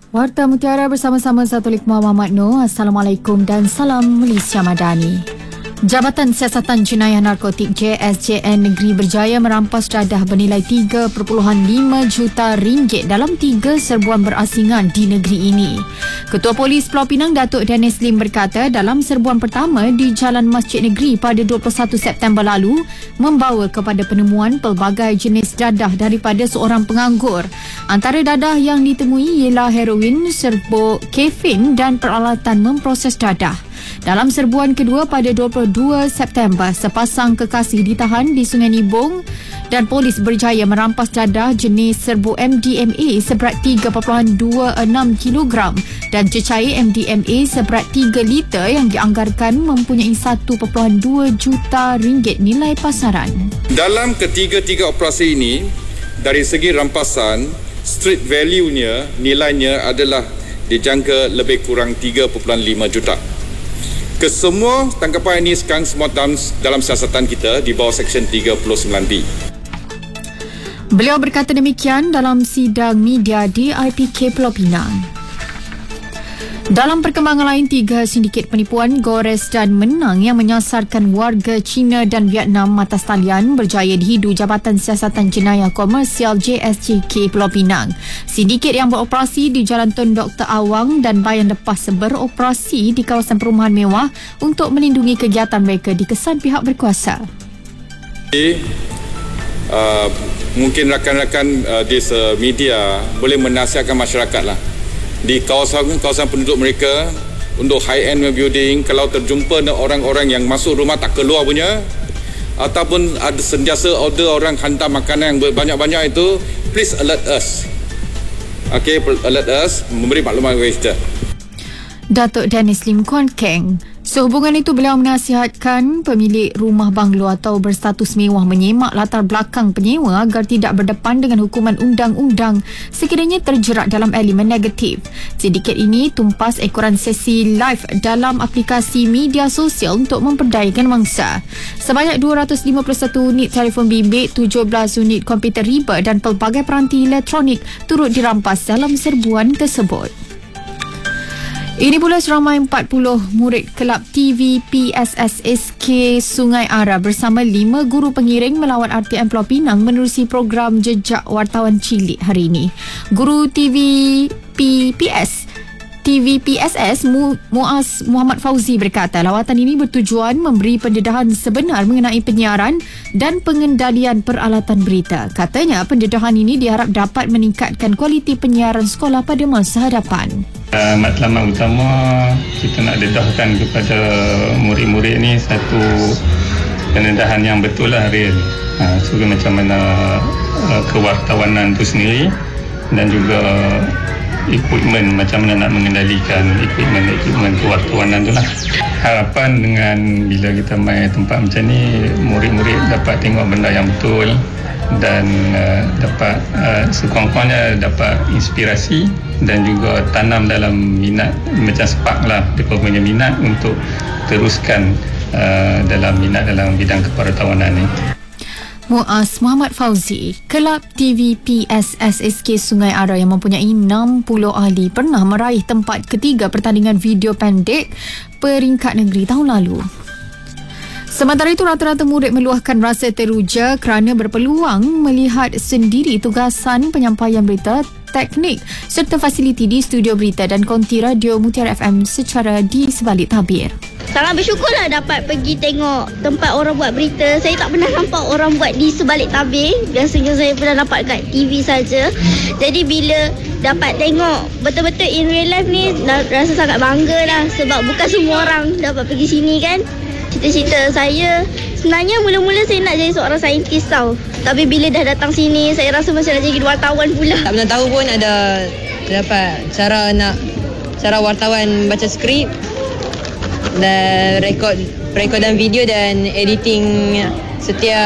Warta Mutiara bersama-sama Satulik Muhammad Noor. Assalamualaikum dan salam Malaysia Madani. Jabatan Siasatan Jenayah Narkotik JSJN Negeri berjaya merampas jadah bernilai 3.5 juta ringgit dalam 3 serbuan berasingan di negeri ini. Ketua Polis Pulau Pinang Datuk Dennis Lim berkata dalam serbuan pertama di Jalan Masjid Negeri pada 21 September lalu membawa kepada penemuan pelbagai jenis dadah daripada seorang penganggur. Antara dadah yang ditemui ialah heroin, serbuk, kefin dan peralatan memproses dadah. Dalam serbuan kedua pada 22 September, sepasang kekasih ditahan di Sungai Nibong dan polis berjaya merampas dadah jenis serbuk MDMA seberat 3.26 kg dan cecair MDMA seberat 3 liter yang dianggarkan mempunyai 1.2 juta ringgit nilai pasaran. Dalam ketiga-tiga operasi ini, dari segi rampasan, street value-nya, nilainya adalah dijangka lebih kurang 3.5 juta. Kesemua tangkapan ini sekarang semua dalam siasatan kita di bawah Seksyen 39B. Beliau berkata demikian dalam sidang media di IPK Pulau Pinang. Dalam perkembangan lain, 3 sindiket penipuan gores dan menang yang menyasarkan warga China dan Vietnam atas talian berjaya dihidu Jabatan Siasatan Jenayah Komersial JSJK Pulau Pinang. Sindiket yang beroperasi di Jalan Tun Dr. Awang dan Bayan Lepas beroperasi di kawasan perumahan mewah untuk melindungi kegiatan mereka dikesan pihak berkuasa. Mungkin rakan-rakan di media boleh menasihatkan masyarakat lah. Di kawasan penduduk mereka untuk high-end building, kalau terjumpa orang-orang yang masuk rumah tak keluar punya ataupun ada sentiasa order orang hantar makanan yang banyak-banyak itu, please alert us. Okay, alert us, memberi maklumat kepada kita. Datuk Dennis Lim Kuan Keng. Sehubungan itu, beliau menasihatkan pemilik rumah banglo atau berstatus mewah menyemak latar belakang penyewa agar tidak berdepan dengan hukuman undang-undang sekiranya terjerat dalam elemen negatif. Sindiket ini tumpas ekoran sesi live dalam aplikasi media sosial untuk memperdayakan mangsa. Sebanyak 251 unit telefon bimbit, 17 unit komputer riba dan pelbagai peranti elektronik turut dirampas dalam serbuan tersebut. Ini pula seramai 40 murid kelab TV PSS SK Sungai Ara bersama 5 guru pengiring melawat RTM Pulau Pinang menerusi program Jejak Wartawan Cilik hari ini. Guru TV PSS Muaz Muhammad Fauzi berkata lawatan ini bertujuan memberi pendedahan sebenar mengenai penyiaran dan pengendalian peralatan berita. Katanya pendedahan ini diharap dapat meningkatkan kualiti penyiaran sekolah pada masa hadapan. Matlamat utama kita nak dedahkan kepada murid-murid ni satu pendedahan yang betul lah, real. Suri macam mana kewartawanan tu sendiri dan juga equipment, macam mana nak mengendalikan equipment kewartawanan tu lah. Harapan dengan bila kita main tempat macam ni, murid-murid dapat tengok benda yang betul dan dapat sekurang-kurangnya dapat inspirasi dan juga tanam dalam minat, macam spark lah mereka punya minat untuk teruskan dalam minat dalam bidang kewartawanan ni. Muaz Muhammad Fauzi. Kelab TV PSS SK Sungai Ara yang mempunyai 60 ahli pernah meraih tempat ketiga pertandingan video pendek peringkat negeri tahun lalu. Sementara itu, rata-rata murid meluahkan rasa teruja kerana berpeluang melihat sendiri tugasan penyampaian berita, teknik serta fasiliti di studio berita dan konti radio Mutiara FM secara di sebalik tabir. Sangat bersyukurlah dapat pergi tengok tempat orang buat berita. Saya tak pernah nampak orang buat di sebalik tabir. Biasanya saya pernah nampak kat TV saja. Jadi bila dapat tengok betul-betul in real life ni, rasa sangat bangga lah. Sebab bukan semua orang dapat pergi sini kan. Cita-cita saya sebenarnya mula-mula saya nak jadi seorang saintis tau. Tapi bila dah datang sini, saya rasa macam nak jadi wartawan pula. Tak pernah tahu pun ada dapat cara wartawan baca skrip dan rekodan video dan editing setiap